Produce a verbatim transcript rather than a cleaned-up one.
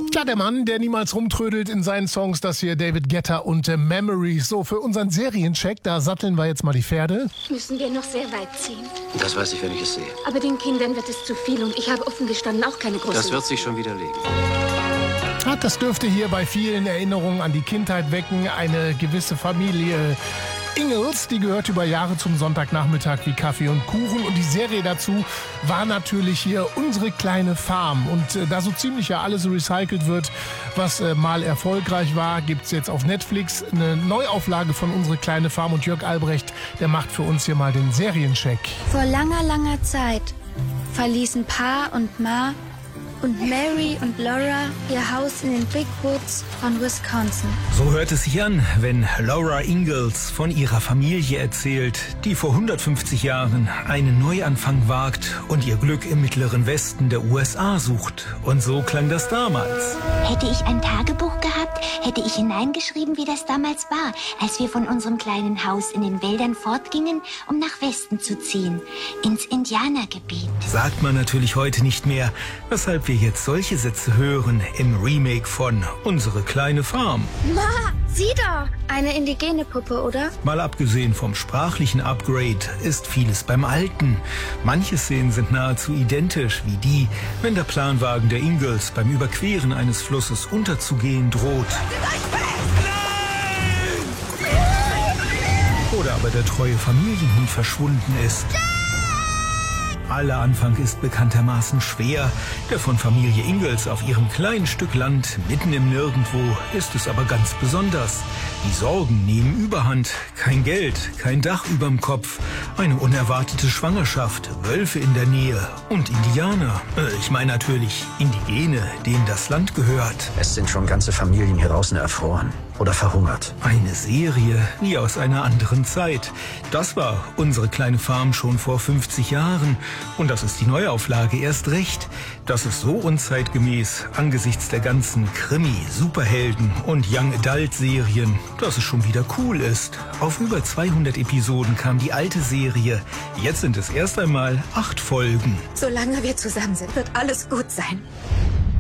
Ja, der Mann, der niemals rumtrödelt in seinen Songs, das hier David Guetta und äh, Memories. So, für unseren Seriencheck, da satteln wir jetzt mal die Pferde. Müssen wir noch sehr weit ziehen. Das weiß ich, wenn ich es sehe. Aber den Kindern wird es zu viel und ich habe offen gestanden auch keine große... Das wird sich schon widerlegen. Ja, das dürfte hier bei vielen Erinnerungen an die Kindheit wecken. Eine gewisse Familie Ingalls, die gehört über Jahre zum Sonntagnachmittag wie Kaffee und Kuchen. Und die Serie dazu war natürlich hier Unsere kleine Farm. Und äh, da so ziemlich ja alles recycelt wird, was äh, mal erfolgreich war, gibt's jetzt auf Netflix eine Neuauflage von Unsere kleine Farm. Und Jörg Albrecht, der macht für uns hier mal den Seriencheck. Vor langer, langer Zeit verließen Pa und Ma und Mary und Laura ihr Haus in den Big Woods von Wisconsin. So hört es sich an, wenn Laura Ingalls von ihrer Familie erzählt, die vor hundertfünfzig Jahren einen Neuanfang wagt und ihr Glück im mittleren Westen der U S A sucht. Und so klang das damals. Hätte ich ein Tagebuch gehabt, hätte ich hineingeschrieben, wie das damals war, als wir von unserem kleinen Haus in den Wäldern fortgingen, um nach Westen zu ziehen, ins Indianergebiet. Sagt man natürlich heute nicht mehr, weshalb wir jetzt solche Sätze hören im Remake von Unsere kleine Farm. Ma, sieh doch! Eine indigene Puppe, oder? Mal abgesehen vom sprachlichen Upgrade ist vieles beim Alten. Manche Szenen sind nahezu identisch wie die, wenn der Planwagen der Ingalls beim Überqueren eines Flusses unterzugehen droht. Oder aber der treue Familienhund verschwunden ist. Aller Anfang ist bekanntermaßen schwer. Der von Familie Ingalls auf ihrem kleinen Stück Land, mitten im Nirgendwo, ist es aber ganz besonders. Die Sorgen nehmen Überhand. Kein Geld, kein Dach überm Kopf, eine unerwartete Schwangerschaft, Wölfe in der Nähe und Indianer. Äh, ich meine natürlich Indigene, denen das Land gehört. Es sind schon ganze Familien hier draußen erfroren oder verhungert. Eine Serie wie aus einer anderen Zeit. Das war Unsere kleine Farm schon vor fünfzig Jahren. Und das ist die Neuauflage erst recht. Das ist so unzeitgemäß angesichts der ganzen Krimi, Superhelden und Young Adult Serien, dass es schon wieder cool ist. Auf über zweihundert Episoden kam die alte Serie. Jetzt sind es erst einmal acht Folgen. Solange wir zusammen sind, wird alles gut sein.